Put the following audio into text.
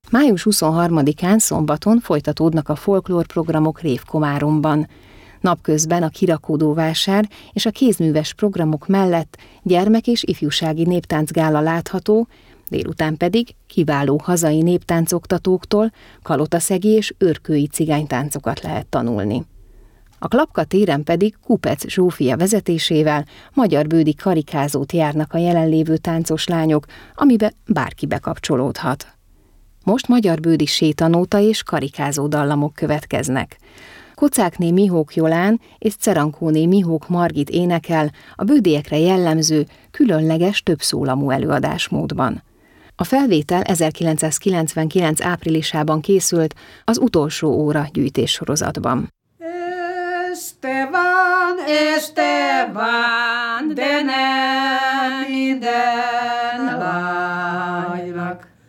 Május 23-án szombaton folytatódnak a folklórprogramok Révkomáromban. Napközben a kirakódóvásár és a kézműves programok mellett gyermek- és ifjúsági néptáncgála látható, délután pedig kiváló hazai néptáncoktatóktól kalotaszegi és örkői cigánytáncokat lehet tanulni. A Klapka téren pedig Kupec Zsófia vezetésével magyarbődi karikázót járnak a jelenlévő táncos lányok, amibe bárki bekapcsolódhat. Most magyarbődi sétanóta és karikázó dallamok következnek. Kocákné Mihók Jolán és Cerankóné Mihók Margit énekel a bődiekre jellemző, különleges többszólamú előadásmódban. A felvétel 1999. áprilisában készült az Utolsó óra gyűjtéssorozatban. Este van, de nem minden lánynak.